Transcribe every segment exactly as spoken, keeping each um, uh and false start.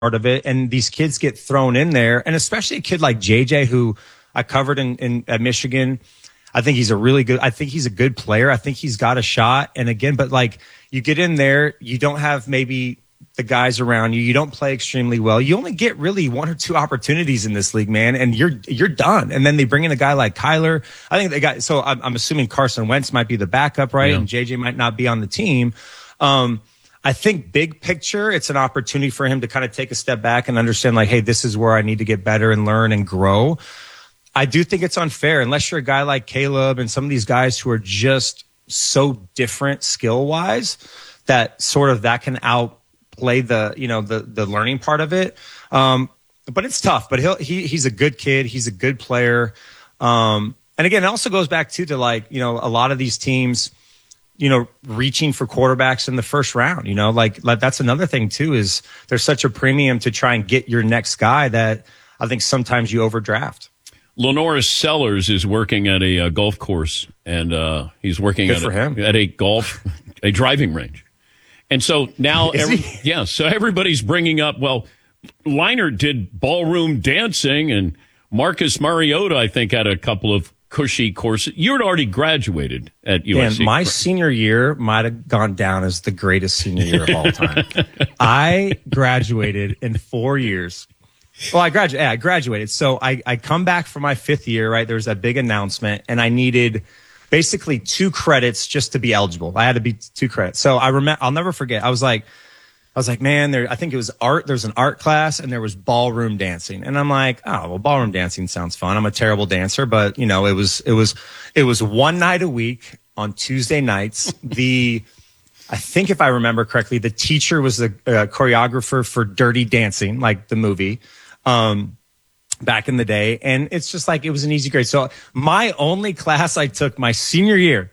part of it. And these kids get thrown in there, and especially a kid like J J, who I covered in, in at Michigan. I think he's a really good, I think he's a good player. I think he's got a shot. And again, but like you get in there, you don't have maybe the guys around you. You don't play extremely well. You only get really one or two opportunities in this league, man, and you're you're done. And then they bring in a guy like Kyler. I think they got, so I'm, I'm assuming Carson Wentz might be the backup, right? Yeah. And J J might not be on the team. Um, I think big picture, it's an opportunity for him to kind of take a step back and understand, like, hey, this is where I need to get better and learn and grow. I do think it's unfair unless you're a guy like Caleb and some of these guys who are just so different skill wise that sort of that can outplay the, you know, the, the learning part of it. Um, but it's tough, but he'll, he, he's a good kid. He's a good player. Um, and again, it also goes back too, to like, you know, a lot of these teams, you know, reaching for quarterbacks in the first round, you know, like, like that's another thing too, is there's such a premium to try and get your next guy that I think sometimes you overdraft. Lenora Sellers is working at a uh, golf course, and uh, he's working Good at for a, him. at a golf, a driving range. And so now, every, yeah, so everybody's bringing up, well, Leinart did ballroom dancing, and Marcus Mariota, I think, had a couple of cushy courses. You had already graduated at U S C. And my senior year might have gone down as the greatest senior year of all time. I graduated in four years. Well, I graduated. Yeah, I graduated. So I, I come back for my fifth year, right? There was that big announcement, and I needed basically two credits just to be eligible. I had to be two credits. So I remember, I'll never forget. I was like, I was like, man, there, I think it was art. There's an art class, and there was ballroom dancing. And I'm like, oh, well, ballroom dancing sounds fun. I'm a terrible dancer, but you know, it was, it was, it was one night a week on Tuesday nights. The, I think if I remember correctly, the teacher was the uh, choreographer for Dirty Dancing, like the movie. Um, back in the day. And it's just like, it was an easy grade. So my only class I took my senior year,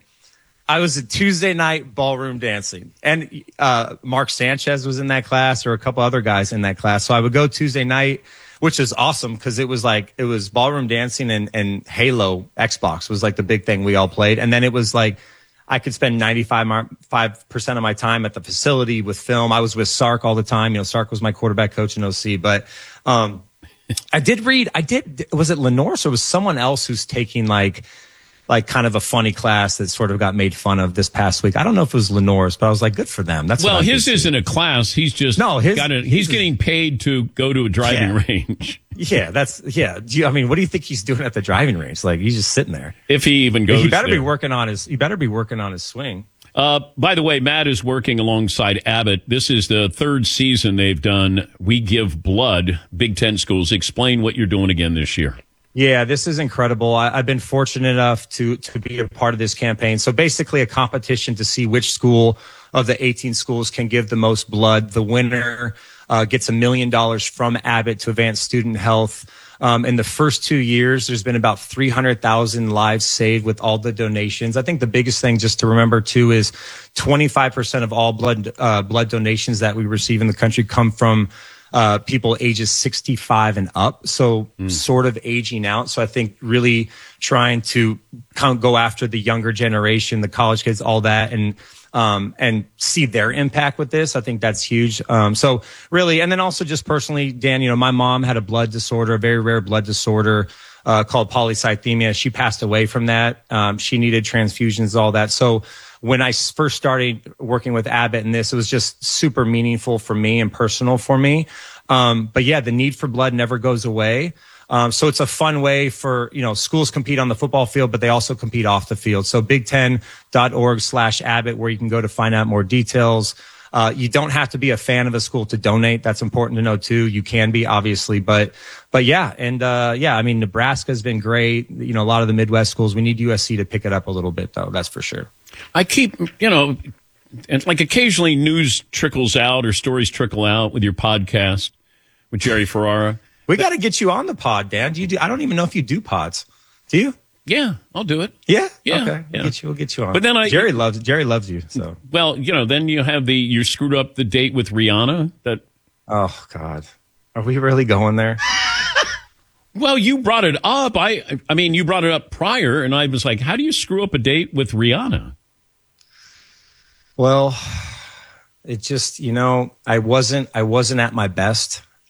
I was at Tuesday night ballroom dancing. And, uh, Mark Sanchez was in that class, or a couple other guys in that class. So I would go Tuesday night, which is awesome, because it was like, it was ballroom dancing and, and Halo Xbox was like the big thing we all played. And then it was like, I could spend ninety-five percent of my time at the facility with film. I was with Sark all the time. You know, Sark was my quarterback coach in O C. But um, I did read, I did, was it Lenore? Or was someone else who's taking like, like kind of a funny class that sort of got made fun of this past week? I don't know if it was Lenore's, but I was like, good for them. That's well, his isn't a class. He's just no, his, got a, he's his, getting paid to go to a driving yeah. range. Yeah, that's yeah. Do you, I mean, what do you think he's doing at the driving range? Like, he's just sitting there. If he even goes, he better there. be working on his. He better be working on his swing. Uh, by the way, Matt is working alongside Abbott. This is the third season they've done We Give Blood. Big Ten schools. Explain what you're doing again this year. Yeah, this is incredible. I, I've been fortunate enough to to be a part of this campaign. So basically, a competition to see which school of the eighteen schools can give the most blood. The winner uh, gets a million dollars from Abbott to advance student health. Um, in the first two years, there's been about three hundred thousand lives saved with all the donations. I think the biggest thing just to remember, too, is twenty-five percent of all blood uh, blood donations that we receive in the country come from uh, people ages sixty-five and up. So mm. sort of aging out. So I think really trying to kind of go after the younger generation, the college kids, all that, and um, and see their impact with this. I think that's huge. Um, so really, and then also just personally, Dan, you know, my mom had a blood disorder, a very rare blood disorder, uh, called polycythemia. She passed away from that. Um, she needed transfusions, all that. So when I first started working with Abbott and this, it was just super meaningful for me and personal for me. Um, but yeah, the need for blood never goes away. Um, so it's a fun way for, you know, schools compete on the football field, but they also compete off the field. So big ten dot org slash Abbott, where you can go to find out more details. Uh, you don't have to be a fan of a school to donate. That's important to know too. You can be, obviously, but, but yeah. And, uh, yeah, I mean, Nebraska's been great. You know, a lot of the Midwest schools, we need U S C to pick it up a little bit though. That's for sure. I keep, you know, and like occasionally news trickles out or stories trickle out with your podcast with Jerry Ferrara. We got to get you on the pod, Dan. Do you do? I don't even know if you do pods. Do you? Yeah, I'll do it. Yeah, yeah. Okay, yeah. We'll get you. We'll get you on. But then I, Jerry loves Jerry loves you. So well, you know, then you have the you screwed up the date with Rihanna. That oh God, are we really going there? Well, you brought it up. I I mean, you brought it up prior, and I was like, how do you screw up a date with Rihanna? Well, it just, you know, I wasn't I wasn't at my best.